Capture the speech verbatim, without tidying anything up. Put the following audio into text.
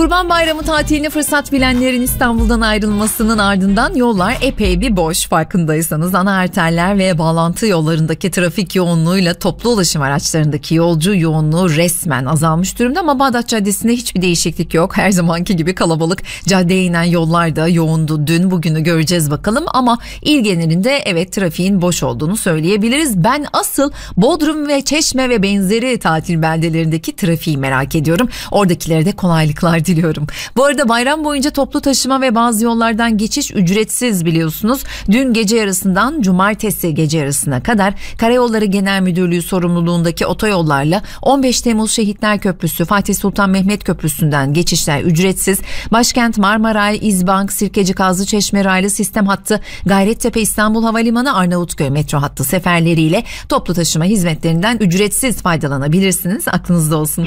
Kurban Bayramı tatiline fırsat bilenlerin İstanbul'dan ayrılmasının ardından yollar epey bir boş, farkındaysanız. Ana arterler ve bağlantı yollarındaki trafik yoğunluğuyla toplu ulaşım araçlarındaki yolcu yoğunluğu resmen azalmış durumda ama Bağdat Caddesi'nde hiçbir değişiklik yok. Her zamanki gibi kalabalık. Caddeye inen yollar da yoğundu. Dün bugünü göreceğiz bakalım ama il genelinde evet trafiğin boş olduğunu söyleyebiliriz. Ben asıl Bodrum ve Çeşme ve benzeri tatil beldelerindeki trafiği merak ediyorum. Oradakilere de kolaylıklar diliyorum. Bu arada bayram boyunca toplu taşıma ve bazı yollardan geçiş ücretsiz biliyorsunuz. Dün gece yarısından cumartesi gece yarısına kadar Karayolları Genel Müdürlüğü sorumluluğundaki otoyollarla on beş Temmuz Şehitler Köprüsü, Fatih Sultan Mehmet Köprüsü'nden geçişler ücretsiz. Başkent Marmaray, İzbank, Sirkeci Kazlıçeşme raylı sistem hattı, Gayrettepe İstanbul Havalimanı, Arnavutköy metro hattı seferleriyle toplu taşıma hizmetlerinden ücretsiz faydalanabilirsiniz. Aklınızda olsun.